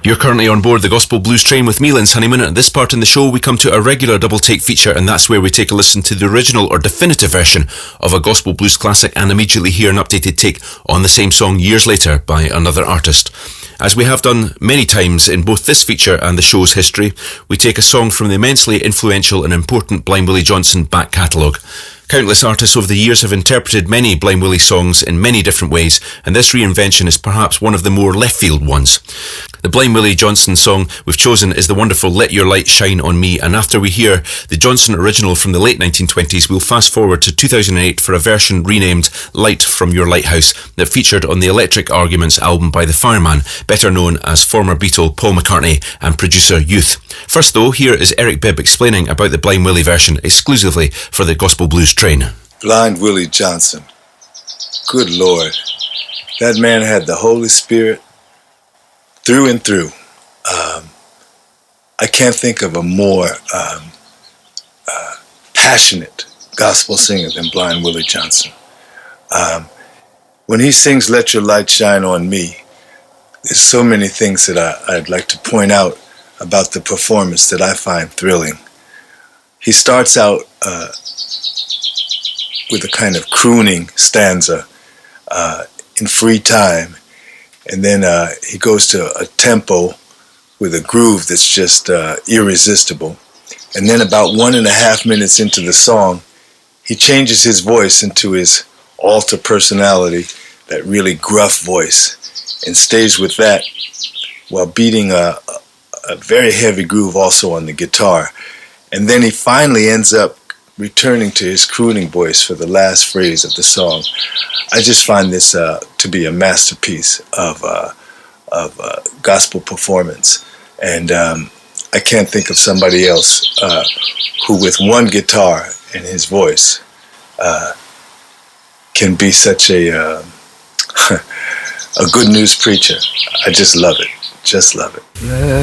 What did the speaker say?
You're currently on board the Gospel Blues train with me, Linz Honeyman. At this part in the show, we come to a regular double take feature, and that's where we take a listen to the original or definitive version of a Gospel Blues classic and immediately hear an updated take on the same song years later by another artist. As we have done many times in both this feature and the show's history, we take a song from the immensely influential and important Blind Willie Johnson back catalogue. Countless artists over the years have interpreted many Blind Willie songs in many different ways, and this reinvention is perhaps one of the more left-field ones. The Blind Willie Johnson song we've chosen is the wonderful Let Your Light Shine on Me, and after we hear the Johnson original from the late 1920s, we'll fast forward to 2008 for a version renamed Light from Your Lighthouse that featured on the Electric Arguments album by The Fireman, better known as former Beatle Paul McCartney and producer Youth. First though, here is Eric Bibb explaining about the Blind Willie version exclusively for the Gospel Blues train. Blind Willie Johnson. Good Lord. That man had the Holy Spirit through and through. I can't think of a more passionate gospel singer than Blind Willie Johnson. When he sings Let Your Light Shine on Me, there's so many things that I'd like to point out about the performance that I find thrilling. He starts out with a kind of crooning stanza in free time, and then he goes to a tempo with a groove that's just irresistible. And then about 1.5 minutes into the song, he changes his voice into his alter personality, that really gruff voice, and stays with that while beating a very heavy groove also on the guitar. And then he finally ends up returning to his crooning voice for the last phrase of the song. I just find this to be a masterpiece of gospel performance. And I can't think of somebody else who with one guitar and his voice can be such a good news preacher. I just love it. Just love it.